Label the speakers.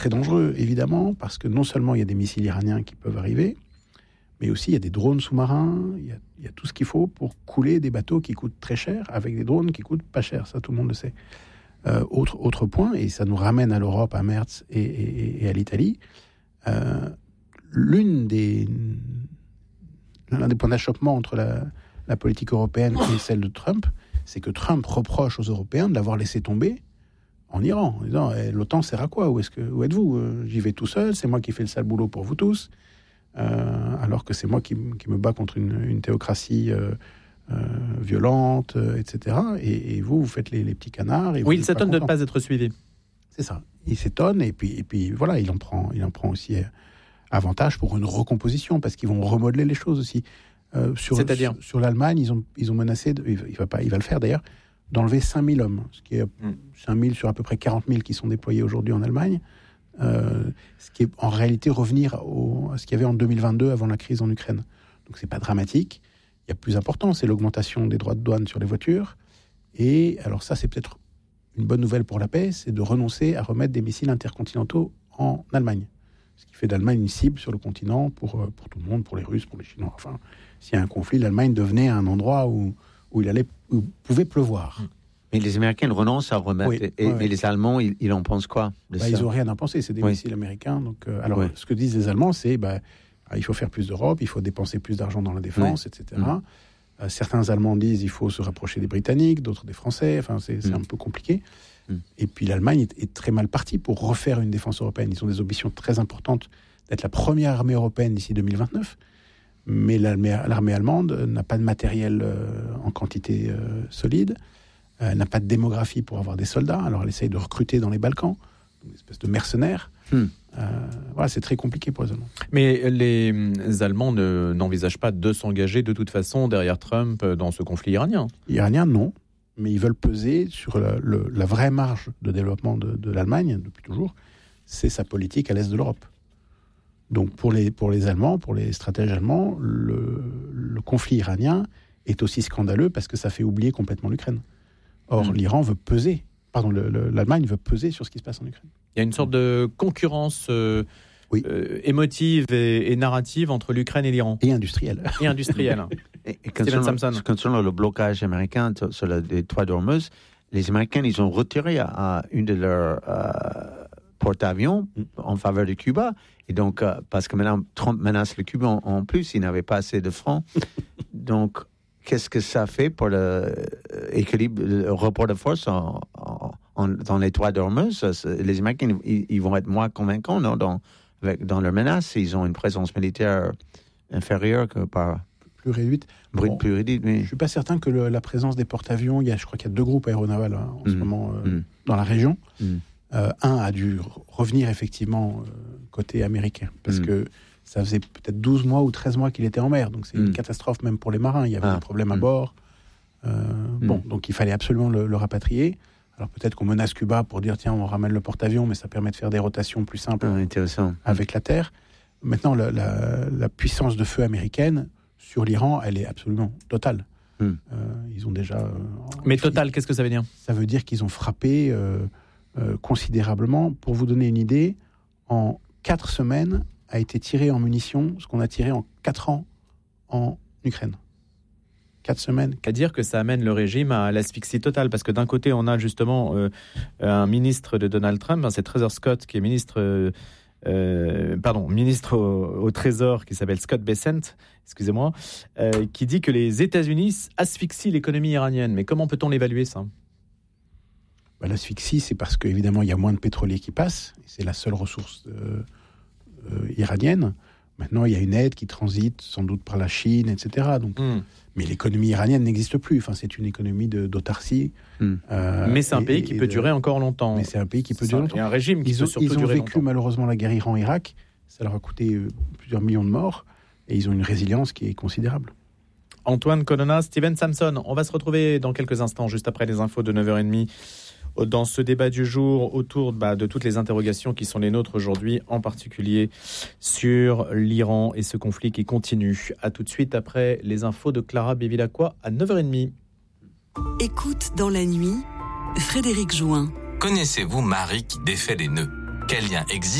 Speaker 1: très dangereux, évidemment, parce que non seulement il y a des missiles iraniens qui peuvent arriver, mais aussi il y a des drones sous-marins, il y a tout ce qu'il faut pour couler des bateaux qui coûtent très cher, avec des drones qui coûtent pas cher, ça tout le monde le sait. Autre point, et ça nous ramène à l'Europe, à Merz et à l'Italie, l'un des points d'achoppement entre la politique européenne et celle de Trump, c'est que Trump reproche aux Européens de l'avoir laissé tomber en Iran, en disant l'OTAN sert à quoi ? Où êtes-vous ? J'y vais tout seul, c'est moi qui fais le sale boulot pour vous tous, alors que c'est moi qui me bats contre une théocratie violente, etc. Et vous faites les petits canards. Et
Speaker 2: il s'étonne de ne pas être suivi.
Speaker 1: C'est ça. Il s'étonne et puis voilà, il en prend aussi avantage pour une recomposition parce qu'ils vont remodeler les choses aussi. C'est-à-dire sur l'Allemagne, ils ont menacé, il va le faire d'ailleurs, d'enlever 5000 hommes, ce qui est 5000 sur à peu près 40 000 qui sont déployés aujourd'hui en Allemagne, ce qui est en réalité revenir à ce qu'il y avait en 2022 avant la crise en Ukraine. Donc c'est pas dramatique. Il y a plus important, c'est l'augmentation des droits de douane sur les voitures. Et alors ça, c'est peut-être une bonne nouvelle pour la paix, c'est de renoncer à remettre des missiles intercontinentaux en Allemagne. Ce qui fait d'Allemagne une cible sur le continent pour tout le monde, pour les Russes, pour les Chinois. Enfin, s'il y a un conflit, l'Allemagne devenait un endroit où il pouvait pleuvoir.
Speaker 3: Mais les Américains renoncent à remettre. Mais les Allemands, ils en pensent quoi de ça ?
Speaker 1: Ils n'ont rien à penser, c'est des missiles américains. Donc, ce que disent les Allemands, c'est il faut faire plus d'Europe, il faut dépenser plus d'argent dans la défense, etc. Certains Allemands disent qu'il faut se rapprocher des Britanniques, d'autres des Français. Enfin, c'est un peu compliqué. Et puis l'Allemagne est très mal partie pour refaire une défense européenne. Ils ont des ambitions très importantes d'être la première armée européenne d'ici 2029. Mais l'armée allemande n'a pas de matériel en quantité solide, n'a pas de démographie pour avoir des soldats. Alors elle essaye de recruter dans les Balkans, une espèce de mercenaires. C'est très compliqué pour les Allemands.
Speaker 2: Mais les Allemands n'envisagent pas de s'engager de toute façon derrière Trump dans ce conflit iranien.
Speaker 1: Iranien, non. Mais ils veulent peser sur la vraie marge de développement de l'Allemagne, depuis toujours, c'est sa politique à l'est de l'Europe. Donc pour les Allemands, pour les stratèges allemands, le conflit iranien est aussi scandaleux parce que ça fait oublier complètement l'Ukraine. Or, l'Allemagne veut peser sur ce qui se passe en Ukraine.
Speaker 2: Il y a une sorte de concurrence émotive et narrative entre l'Ukraine et l'Iran.
Speaker 1: Et industrielle.
Speaker 3: Concernant le blocage américain sur le détroit d'Ormuz, les Américains, ils ont retiré à une de leurs porte-avions en faveur de Cuba. Et donc, parce que maintenant, Trump menace le Cuba en plus, il n'avait pas assez de francs. Donc, qu'est-ce que ça fait pour l'équilibre, le rapport de force dans les détroit d'Ormuz? Les Américains, ils vont être moins convaincants dans leur menace. Ils ont une présence militaire inférieure que par...
Speaker 1: Plus réduite.
Speaker 3: Plus réduite, mais...
Speaker 1: Je ne suis pas certain que la présence des porte-avions, je crois qu'il y a 2 groupes aéronavals en ce moment dans la région. Un a dû revenir effectivement côté américain, parce que ça faisait peut-être 12 mois ou 13 mois qu'il était en mer, donc c'est une catastrophe même pour les marins, il y avait des problèmes à bord. Donc il fallait absolument le rapatrier. Alors peut-être qu'on menace Cuba pour dire tiens, on ramène le porte-avions, mais ça permet de faire des rotations plus simples avec la terre. Maintenant, la puissance de feu américaine sur l'Iran, elle est absolument totale. Ils ont déjà...
Speaker 2: Mais total, qu'est-ce que ça veut dire ?
Speaker 1: Ça veut dire qu'ils ont frappé considérablement. Pour vous donner une idée, en 4 semaines a été tiré en munitions ce qu'on a tiré en 4 ans en Ukraine. 4 semaines.
Speaker 2: À dire que ça amène le régime à l'asphyxie totale, parce que d'un côté, on a justement un ministre de Donald Trump, c'est Trevor Scott, qui est ministre au Trésor, qui s'appelle Scott Bessent, excusez-moi, qui dit que les États-Unis asphyxient l'économie iranienne. Mais comment peut-on l'évaluer, ça ?
Speaker 1: L'asphyxie, c'est parce qu'évidemment, il y a moins de pétrolier qui passe. C'est la seule ressource iranienne. Maintenant, il y a une aide qui transite sans doute par la Chine, etc. Donc, mais l'économie iranienne n'existe plus. Enfin, c'est une économie d'autarcie.
Speaker 2: Mais c'est un pays qui peut durer encore longtemps.
Speaker 1: Mais c'est un pays qui peut durer longtemps.
Speaker 2: Il y a un régime qui peut surtout durer longtemps.
Speaker 1: Ils ont vécu malheureusement la guerre Iran-Irak. Ça leur a coûté plusieurs millions de morts. Et ils ont une résilience qui est considérable.
Speaker 2: Antoine Colonna, Steven Samson. On va se retrouver dans quelques instants, juste après les infos de 9h30. Dans ce débat du jour autour de toutes les interrogations qui sont les nôtres aujourd'hui, en particulier sur l'Iran et ce conflit qui continue. À tout de suite après les infos de Clara Bevilacqua à 9h30.
Speaker 4: Écoute dans la nuit, Frédéric Join.
Speaker 5: Connaissez-vous Marie qui défait les nœuds ?
Speaker 4: Quel lien existe